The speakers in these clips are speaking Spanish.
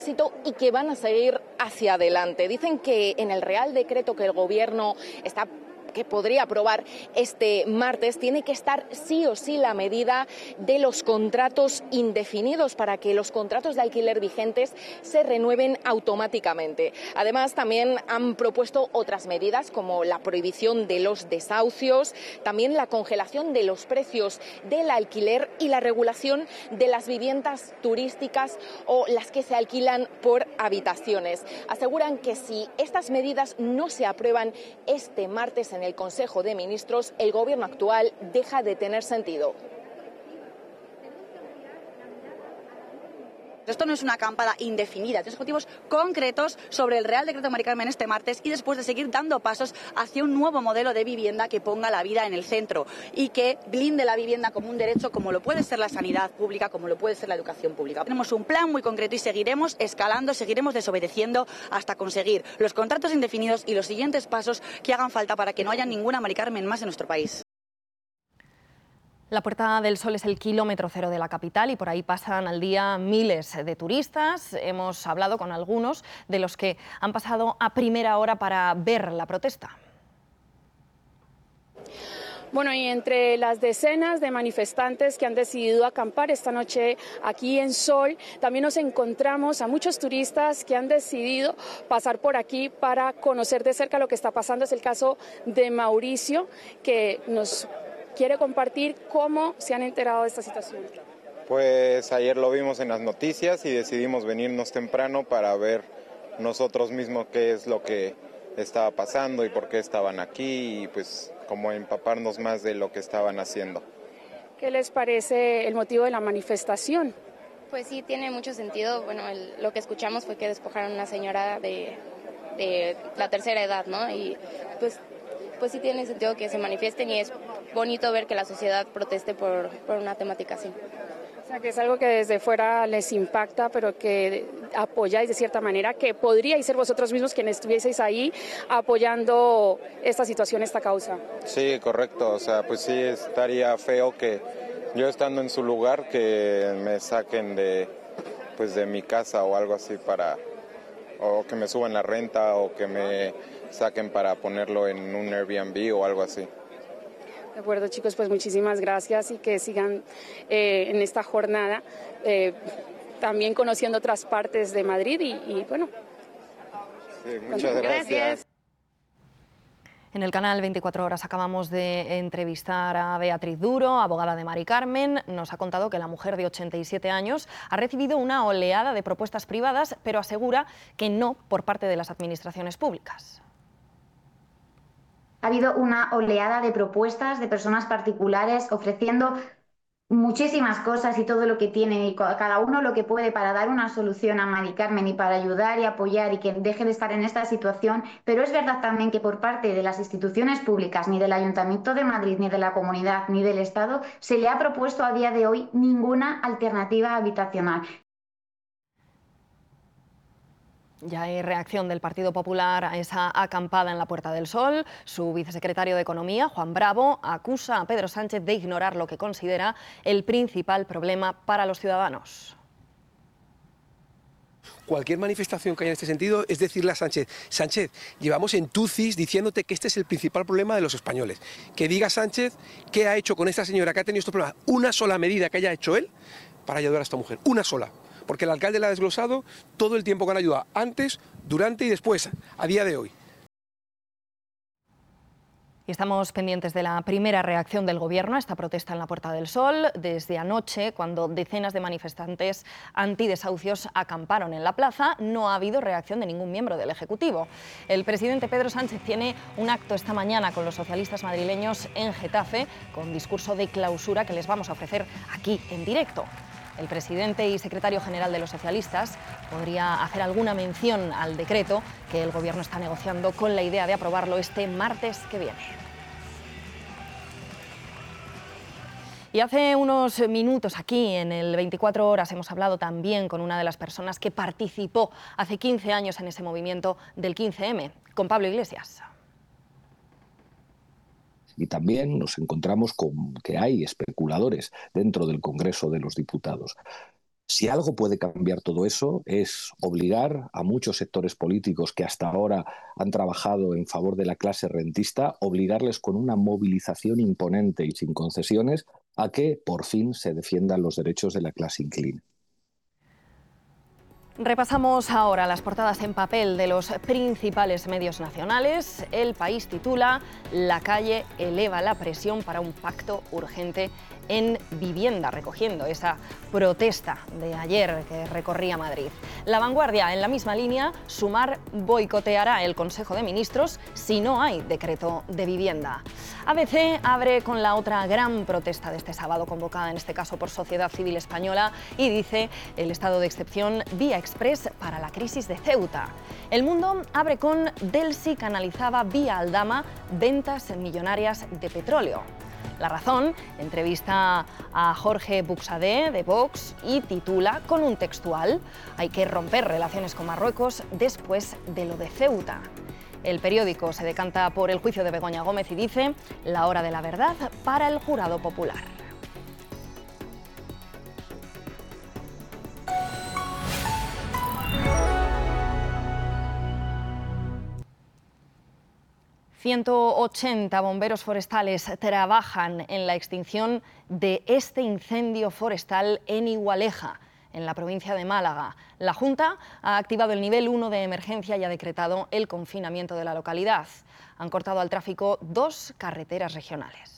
Y que van a seguir hacia adelante. Dicen que en el Real Decreto que el Gobierno que podría aprobar este martes, tiene que estar sí o sí la medida de los contratos indefinidos para que los contratos de alquiler vigentes se renueven automáticamente. Además, también han propuesto otras medidas como la prohibición de los desahucios, también la congelación de los precios del alquiler y la regulación de las viviendas turísticas o las que se alquilan por habitaciones. Aseguran que si estas medidas no se aprueban este martes en el Consejo de Ministros, el Gobierno actual deja de tener sentido. Esto no es una acampada indefinida, tiene objetivos concretos sobre el Real Decreto de Mari Carmen este martes y después de seguir dando pasos hacia un nuevo modelo de vivienda que ponga la vida en el centro y que blinde la vivienda como un derecho, como lo puede ser la sanidad pública, como lo puede ser la educación pública. Tenemos un plan muy concreto y seguiremos escalando, seguiremos desobedeciendo hasta conseguir los contratos indefinidos y los siguientes pasos que hagan falta para que no haya ninguna Mari Carmen más en nuestro país. La Puerta del Sol es el kilómetro cero de la capital y por ahí pasan al día miles de turistas. Hemos hablado con algunos de los que han pasado a primera hora para ver la protesta. Bueno, y entre las decenas de manifestantes que han decidido acampar esta noche aquí en Sol, también nos encontramos a muchos turistas que han decidido pasar por aquí para conocer de cerca lo que está pasando. Es el caso de Mauricio, que nos quiere compartir cómo se han enterado de esta situación. Pues ayer lo vimos en las noticias y decidimos venirnos temprano para ver nosotros mismos qué es lo que estaba pasando y por qué estaban aquí y pues como empaparnos más de lo que estaban haciendo. ¿Qué les parece el motivo de la manifestación? Pues sí, tiene mucho sentido. Bueno, lo que escuchamos fue que despojaron a una señora de la tercera edad, ¿no? Y pues sí tiene sentido que se manifiesten y es bonito ver que la sociedad proteste por una temática así. O sea, que es algo que desde fuera les impacta, pero que apoyáis de cierta manera, que podríais ser vosotros mismos quienes estuvieseis ahí apoyando esta situación, esta causa. Sí, correcto. O sea, pues sí estaría feo que yo estando en su lugar que me saquen de mi casa o algo así o que me suban la renta o que me saquen para ponerlo en un Airbnb o algo así. De acuerdo, chicos, pues muchísimas gracias y que sigan en esta jornada también conociendo otras partes de Madrid y bueno. Sí, muchas gracias. En el canal 24 Horas acabamos de entrevistar a Beatriz Duro, abogada de Mari Carmen. Nos ha contado que la mujer de 87 años ha recibido una oleada de propuestas privadas, pero asegura que no por parte de las administraciones públicas. Ha habido una oleada de propuestas de personas particulares ofreciendo muchísimas cosas y todo lo que tienen y cada uno lo que puede para dar una solución a Mari Carmen y para ayudar y apoyar y que deje de estar en esta situación, pero es verdad también que por parte de las instituciones públicas, ni del Ayuntamiento de Madrid, ni de la Comunidad, ni del Estado, se le ha propuesto a día de hoy ninguna alternativa habitacional. Ya hay reacción del Partido Popular a esa acampada en la Puerta del Sol. Su vicesecretario de Economía, Juan Bravo, acusa a Pedro Sánchez de ignorar lo que considera el principal problema para los ciudadanos. Cualquier manifestación que haya en este sentido es decirle a Sánchez: Sánchez, llevamos en tucis diciéndote que este es el principal problema de los españoles. Que diga Sánchez qué ha hecho con esta señora que ha tenido estos problemas. Una sola medida que haya hecho él para ayudar a esta mujer. Una sola. Porque el alcalde le ha desglosado todo el tiempo que han ayudado, antes, durante y después, a día de hoy. Y estamos pendientes de la primera reacción del Gobierno a esta protesta en la Puerta del Sol. Desde anoche, cuando decenas de manifestantes antidesahucios acamparon en la plaza, no ha habido reacción de ningún miembro del Ejecutivo. El presidente Pedro Sánchez tiene un acto esta mañana con los socialistas madrileños en Getafe, con discurso de clausura que les vamos a ofrecer aquí en directo. El presidente y secretario general de los socialistas podría hacer alguna mención al decreto que el Gobierno está negociando con la idea de aprobarlo este martes que viene. Y hace unos minutos aquí en el 24 Horas hemos hablado también con una de las personas que participó hace 15 años en ese movimiento del 15M, con Pablo Iglesias. Y también nos encontramos con que hay especuladores dentro del Congreso de los Diputados. Si algo puede cambiar todo eso es obligar a muchos sectores políticos que hasta ahora han trabajado en favor de la clase rentista, obligarles con una movilización imponente y sin concesiones a que por fin se defiendan los derechos de la clase inquilina. Repasamos ahora las portadas en papel de los principales medios nacionales. El País titula: La calle eleva la presión para un pacto urgente en vivienda, recogiendo esa protesta de ayer que recorría Madrid. La Vanguardia, en la misma línea: Sumar boicoteará el Consejo de Ministros si no hay decreto de vivienda. ABC abre con la otra gran protesta de este sábado, convocada en este caso por Sociedad Civil Española, y dice: el estado de excepción vía express para la crisis de Ceuta. El Mundo abre con: Delcy canalizaba vía Aldama ventas millonarias de petróleo. La Razón entrevista a Jorge Buxadé de Vox y titula con un textual: hay que romper relaciones con Marruecos después de lo de Ceuta. El Periódico se decanta por el juicio de Begoña Gómez y dice: la hora de la verdad para el jurado popular. ...180 bomberos forestales trabajan en la extinción de este incendio forestal en Igualeja, en la provincia de Málaga. La Junta ha activado el nivel 1 de emergencia y ha decretado el confinamiento de la localidad. Han cortado al tráfico 2 carreteras regionales.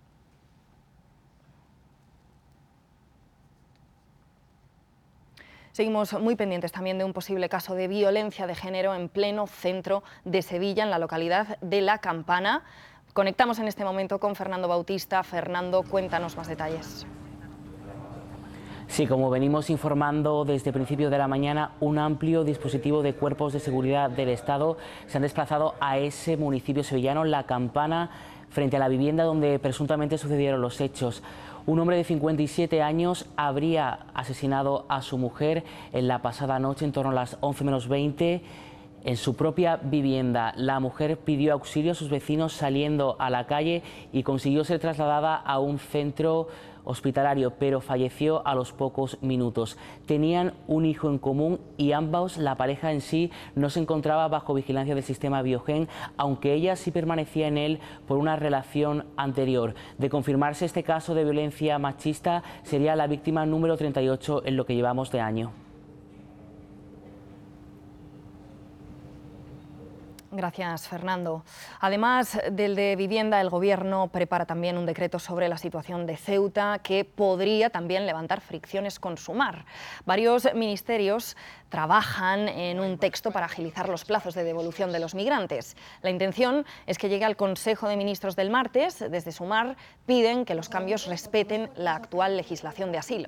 Seguimos muy pendientes también de un posible caso de violencia de género en pleno centro de Sevilla, en la localidad de La Campana. Conectamos en este momento con Fernando Bautista. Fernando, cuéntanos más detalles. Sí, como venimos informando desde el principio de la mañana, un amplio dispositivo de cuerpos de seguridad del Estado se han desplazado a ese municipio sevillano, La Campana, frente a la vivienda donde presuntamente sucedieron los hechos. Un hombre de 57 años habría asesinado a su mujer en la pasada noche, en torno a las 11 menos 20, en su propia vivienda. La mujer pidió auxilio a sus vecinos saliendo a la calle y consiguió ser trasladada a un centro hospitalario, pero falleció a los pocos minutos. Tenían un hijo en común y ambos, la pareja en sí, no se encontraba bajo vigilancia del sistema Biogen, aunque ella sí permanecía en él por una relación anterior. De confirmarse este caso de violencia machista, sería la víctima número 38 en lo que llevamos de año. Gracias, Fernando. Además del de vivienda, el Gobierno prepara también un decreto sobre la situación de Ceuta que podría también levantar fricciones con Sumar. Varios ministerios trabajan en un texto para agilizar los plazos de devolución de los migrantes. La intención es que llegue al Consejo de Ministros del martes. Desde Sumar piden que los cambios respeten la actual legislación de asilo.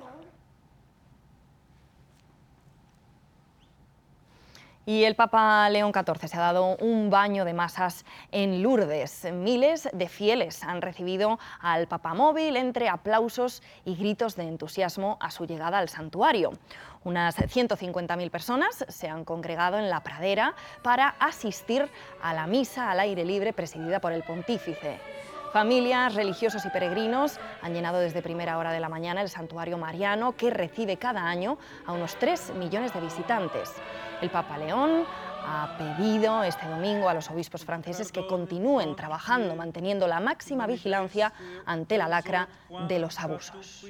Y el Papa León XIV se ha dado un baño de masas en Lourdes. Miles de fieles han recibido al papamóvil entre aplausos y gritos de entusiasmo a su llegada al santuario. Unas 150.000 personas se han congregado en la pradera para asistir a la misa al aire libre presidida por el pontífice. Familias, religiosos y peregrinos han llenado desde primera hora de la mañana el santuario mariano, que recibe cada año a unos 3 millones de visitantes. El Papa León ha pedido este domingo a los obispos franceses que continúen trabajando, manteniendo la máxima vigilancia ante la lacra de los abusos.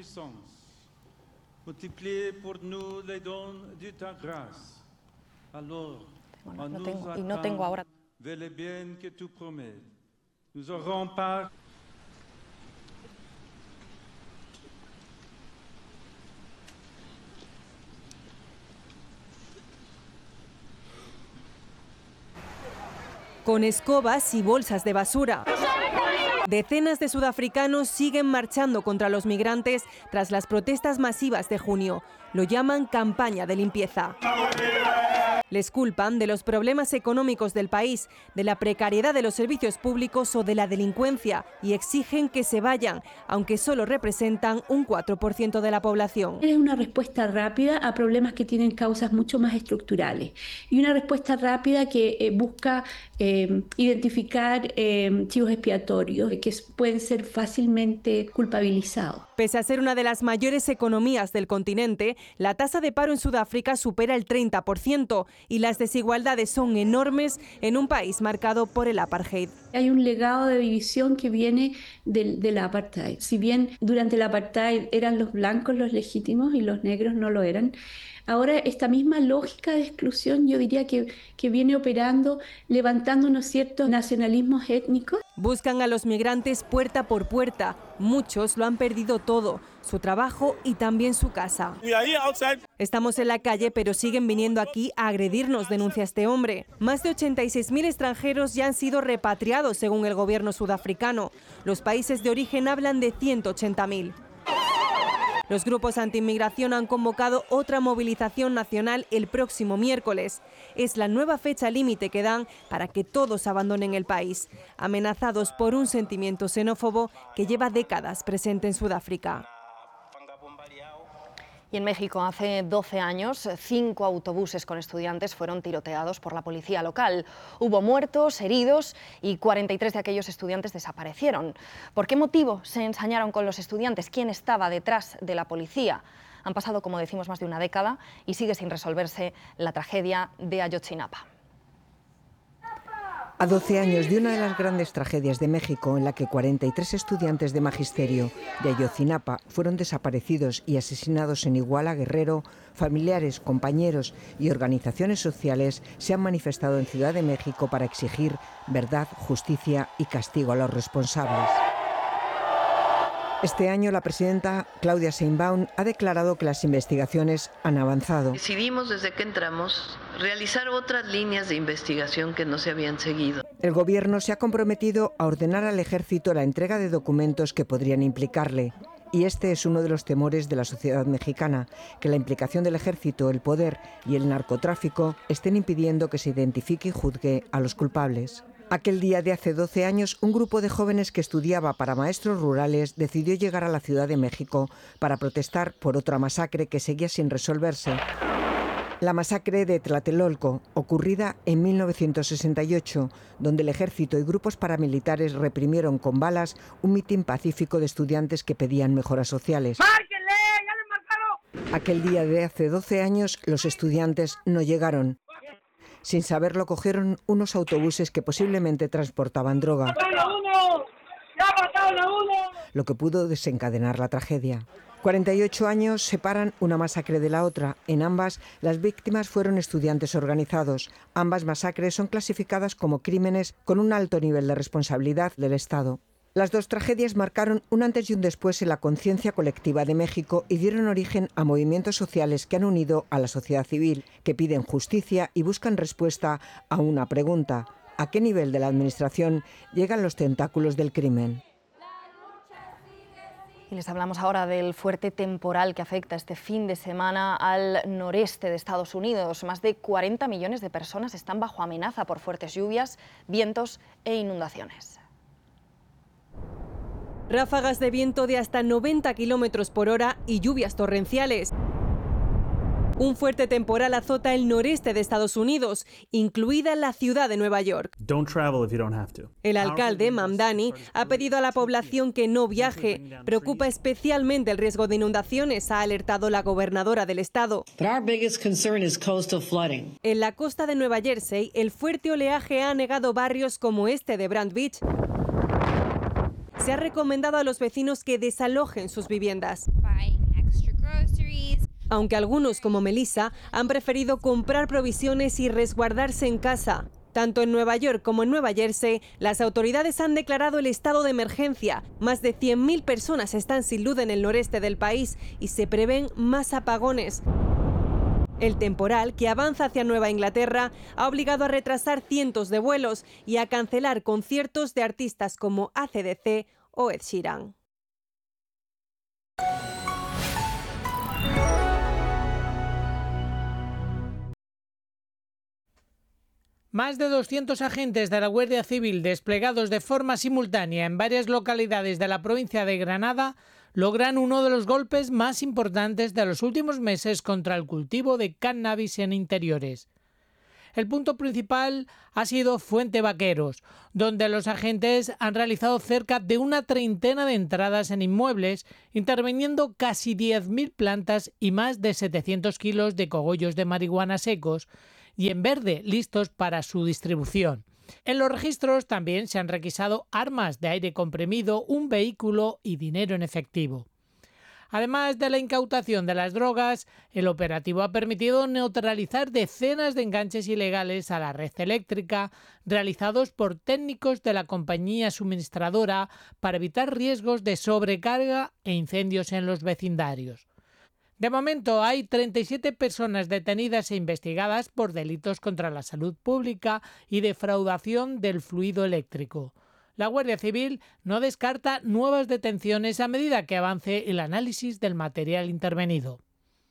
No tengo ahora. Con escobas y bolsas de basura. Decenas de sudafricanos siguen marchando contra los migrantes tras las protestas masivas de junio. Lo llaman campaña de limpieza. Les culpan de los problemas económicos del país, de la precariedad de los servicios públicos o de la delincuencia y exigen que se vayan, aunque solo representan un 4% de la población. Es una respuesta rápida a problemas que tienen causas mucho más estructurales y una respuesta rápida que busca identificar chivos expiatorios que pueden ser fácilmente culpabilizados. Pese a ser una de las mayores economías del continente, la tasa de paro en Sudáfrica supera el 30% y las desigualdades son enormes en un país marcado por el apartheid. Hay un legado de división que viene del apartheid. Si bien durante el apartheid eran los blancos los legítimos y los negros no lo eran, ahora esta misma lógica de exclusión yo diría que viene operando, levantando unos ciertos nacionalismos étnicos. Buscan a los migrantes puerta por puerta. Muchos lo han perdido todo, su trabajo y también su casa. Estamos en la calle, pero siguen viniendo aquí a agredirnos, denuncia este hombre. Más de 86.000 extranjeros ya han sido repatriados según el gobierno sudafricano. Los países de origen hablan de 180.000. Los grupos anti-inmigración han convocado otra movilización nacional el próximo miércoles. Es la nueva fecha límite que dan para que todos abandonen el país, amenazados por un sentimiento xenófobo que lleva décadas presente en Sudáfrica. Y en México, hace 12 años, 5 autobuses con estudiantes fueron tiroteados por la policía local. Hubo muertos, heridos y 43 de aquellos estudiantes desaparecieron. ¿Por qué motivo se ensañaron con los estudiantes? ¿Quién estaba detrás de la policía? Han pasado, como decimos, más de una década y sigue sin resolverse la tragedia de Ayotzinapa. A 12 años de una de las grandes tragedias de México, en la que 43 estudiantes de magisterio de Ayotzinapa fueron desaparecidos y asesinados en Iguala, Guerrero, familiares, compañeros y organizaciones sociales se han manifestado en Ciudad de México para exigir verdad, justicia y castigo a los responsables. Este año la presidenta Claudia Sheinbaum ha declarado que las investigaciones han avanzado. Decidimos desde que entramos realizar otras líneas de investigación que no se habían seguido. El gobierno se ha comprometido a ordenar al ejército la entrega de documentos que podrían implicarle. Y este es uno de los temores de la sociedad mexicana, que la implicación del ejército, el poder y el narcotráfico estén impidiendo que se identifique y juzgue a los culpables. Aquel día de hace 12 años, un grupo de jóvenes que estudiaba para maestros rurales decidió llegar a la Ciudad de México para protestar por otra masacre que seguía sin resolverse. La masacre de Tlatelolco, ocurrida en 1968, donde el ejército y grupos paramilitares reprimieron con balas un mitin pacífico de estudiantes que pedían mejoras sociales. ¡Márquenle! ¡Ya le marcaron! Aquel día de hace 12 años, los estudiantes no llegaron. Sin saberlo, cogieron unos autobuses que posiblemente transportaban droga, lo que pudo desencadenar la tragedia. 48 años separan una masacre de la otra. En ambas, las víctimas fueron estudiantes organizados. Ambas masacres son clasificadas como crímenes con un alto nivel de responsabilidad del Estado. Las dos tragedias marcaron un antes y un después en la conciencia colectiva de México y dieron origen a movimientos sociales que han unido a la sociedad civil, que piden justicia y buscan respuesta a una pregunta: ¿a qué nivel de la administración llegan los tentáculos del crimen? Y les hablamos ahora del fuerte temporal que afecta este fin de semana al noreste de Estados Unidos. Más de 40 millones de personas están bajo amenaza por fuertes lluvias, vientos e inundaciones. Ráfagas de viento de hasta 90 kilómetros por hora y lluvias torrenciales. Un fuerte temporal azota el noreste de Estados Unidos, incluida la ciudad de Nueva York. El alcalde, Mamdani, ha pedido a la población que no viaje. Preocupa especialmente el riesgo de inundaciones, ha alertado la gobernadora del estado. En la costa de Nueva Jersey, el fuerte oleaje ha anegado barrios como este de Brant Beach. Se ha recomendado a los vecinos que desalojen sus viviendas. Aunque algunos, como Melissa, han preferido comprar provisiones y resguardarse en casa. Tanto en Nueva York como en Nueva Jersey, las autoridades han declarado el estado de emergencia. Más de 100.000 personas están sin luz en el noreste del país y se prevén más apagones. El temporal, que avanza hacia Nueva Inglaterra, ha obligado a retrasar cientos de vuelos y a cancelar conciertos de artistas como AC/DC o Ed Sheeran. Más de 200 agentes de la Guardia Civil desplegados de forma simultánea en varias localidades de la provincia de Granada logran uno de los golpes más importantes de los últimos meses contra el cultivo de cannabis en interiores. El punto principal ha sido Fuente Vaqueros, donde los agentes han realizado cerca de una treintena de entradas en inmuebles, interviniendo casi 10.000 plantas y más de 700 kilos de cogollos de marihuana secos y en verde, listos para su distribución. En los registros también se han requisado armas de aire comprimido, un vehículo y dinero en efectivo. Además de la incautación de las drogas, el operativo ha permitido neutralizar decenas de enganches ilegales a la red eléctrica realizados por técnicos de la compañía suministradora para evitar riesgos de sobrecarga e incendios en los vecindarios. De momento hay 37 personas detenidas e investigadas por delitos contra la salud pública y defraudación del fluido eléctrico. La Guardia Civil no descarta nuevas detenciones a medida que avance el análisis del material intervenido.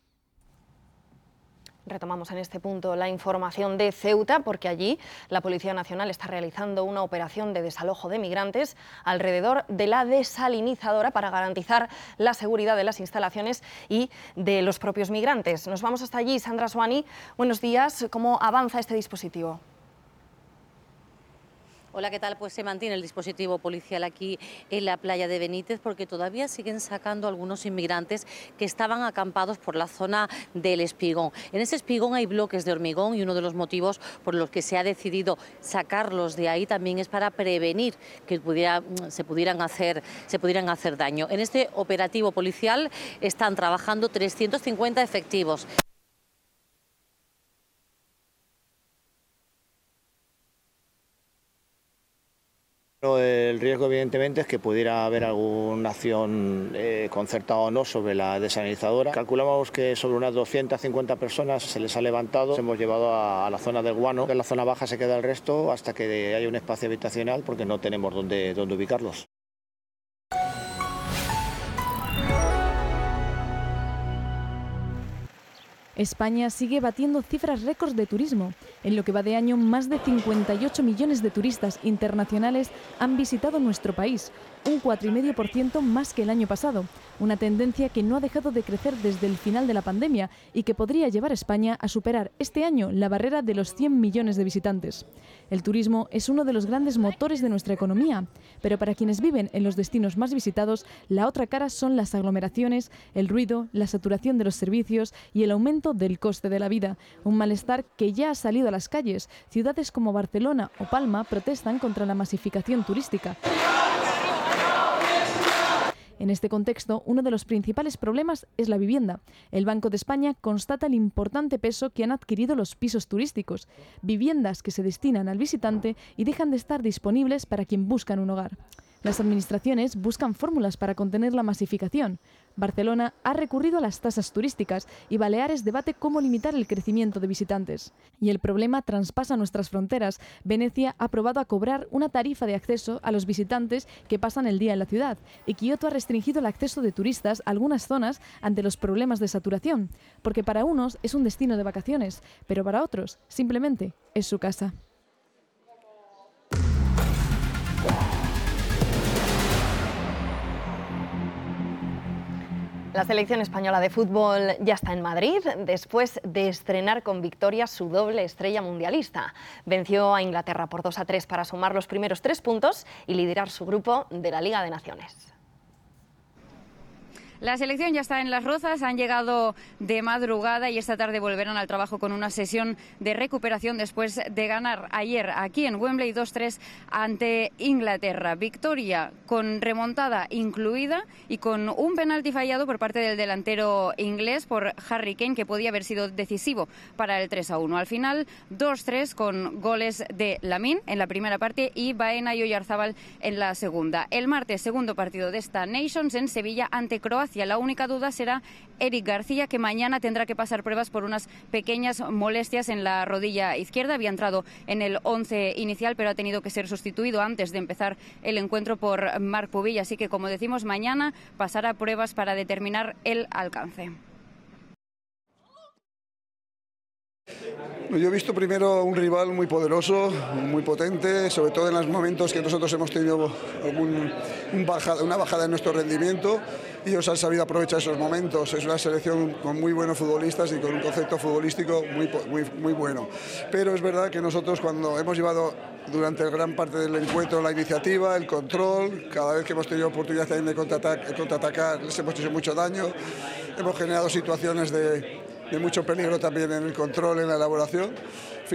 Retomamos en este punto la información de Ceuta, porque allí la Policía Nacional está realizando una operación de desalojo de migrantes alrededor de la desalinizadora para garantizar la seguridad de las instalaciones y de los propios migrantes. Nos vamos hasta allí. Sandra Suani, buenos días. ¿Cómo avanza este dispositivo? Hola, ¿qué tal? Pues se mantiene el dispositivo policial aquí en la playa de Benítez porque todavía siguen sacando algunos inmigrantes que estaban acampados por la zona del Espigón. En ese Espigón hay bloques de hormigón y uno de los motivos por los que se ha decidido sacarlos de ahí también es para prevenir que se pudieran hacer daño. En este operativo policial están trabajando 350 efectivos. El riesgo, evidentemente, es que pudiera haber alguna acción concertada o no sobre la desalinizadora. Calculamos que sobre unas 250 personas se les ha levantado. Se hemos llevado a la zona del Guano. En la zona baja se queda el resto hasta que haya un espacio habitacional porque no tenemos dónde ubicarlos. España sigue batiendo cifras récords de turismo. En lo que va de año, más de 58 millones de turistas internacionales han visitado nuestro país, un 4,5% más que el año pasado, una tendencia que no ha dejado de crecer desde el final de la pandemia y que podría llevar a España a superar este año la barrera de los 100 millones de visitantes. El turismo es uno de los grandes motores de nuestra economía, pero para quienes viven en los destinos más visitados, la otra cara son las aglomeraciones, el ruido, la saturación de los servicios y el aumento del coste de la vida, un malestar que ya ha salido a las calles. Ciudades como Barcelona o Palma protestan contra la masificación turística. En este contexto, uno de los principales problemas es la vivienda. El Banco de España constata el importante peso que han adquirido los pisos turísticos, viviendas que se destinan al visitante y dejan de estar disponibles para quien buscan un hogar. Las administraciones buscan fórmulas para contener la masificación. Barcelona ha recurrido a las tasas turísticas y Baleares debate cómo limitar el crecimiento de visitantes. Y el problema traspasa nuestras fronteras. Venecia ha probado a cobrar una tarifa de acceso a los visitantes que pasan el día en la ciudad. Y Kioto ha restringido el acceso de turistas a algunas zonas ante los problemas de saturación. Porque para unos es un destino de vacaciones, pero para otros simplemente es su casa. La selección española de fútbol ya está en Madrid después de estrenar con victoria su doble estrella mundialista. Venció a Inglaterra por 2-3 para sumar los primeros 3 puntos y liderar su grupo de la Liga de Naciones. La selección ya está en Las Rozas, han llegado de madrugada y esta tarde volverán al trabajo con una sesión de recuperación después de ganar ayer aquí en Wembley 2-3 ante Inglaterra. Victoria con remontada incluida y con un penalti fallado por parte del delantero inglés por Harry Kane, que podía haber sido decisivo para el 3-1. Al final 2-3 con goles de Lamine en la primera parte y Baena y Oyarzábal en la segunda. El martes, segundo partido de esta Nations en Sevilla ante Croacia. La única duda será Eric García, que mañana tendrá que pasar pruebas por unas pequeñas molestias en la rodilla izquierda. Había entrado en el 11 inicial, pero ha tenido que ser sustituido antes de empezar el encuentro por Marc Pubill. Así que, como decimos, mañana pasará pruebas para determinar el alcance. Yo he visto primero un rival muy poderoso, muy potente, sobre todo en los momentos que nosotros hemos tenido una bajada en nuestro rendimiento, y ellos han sabido aprovechar esos momentos. Es una selección con muy buenos futbolistas y con un concepto futbolístico muy bueno. Pero es verdad que nosotros, cuando hemos llevado durante gran parte del encuentro la iniciativa, el control, cada vez que hemos tenido oportunidad también de contraatacar, les hemos hecho mucho daño, hemos generado situaciones de mucho peligro también en el control, en la elaboración.